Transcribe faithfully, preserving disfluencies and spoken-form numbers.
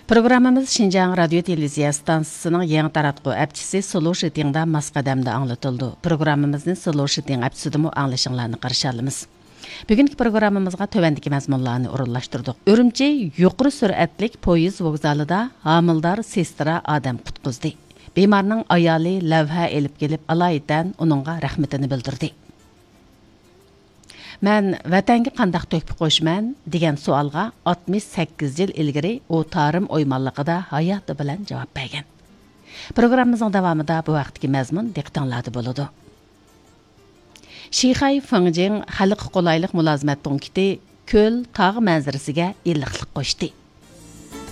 Programmamız Şinjan Radyo Televiziya Stansiyasının yeni taratqı əpçisi Sulu Şiting'da Maskadam'da anlatıldı. Programmamızın Sulu Şiting əpçisidimu anlaşınlarını qarşılayalımız. Bugünkü programmamızga tövəndiki məzmunlarını orunlaşdırdıq. Ürümçi yuqori sürətlik poyez vokzalida hamildar sestra adam qutquzdi. Bemarning ayoli lavha elib kelib alaydan uningga rahmatini bildirdi. Mən vətəngi qandaq töküp qoşman degan sualga oltmish sakkiz yil ilgari o tarım oymanlıqida hayatı bilan javob bergan. Programmamızın davamida bu vaqtki məzmun diqqətinizdə boludu. Şixay Fengjing xalq qolaylik mülazimat punkti ko'l tog' manzarasiga iliqlik qo'shdi.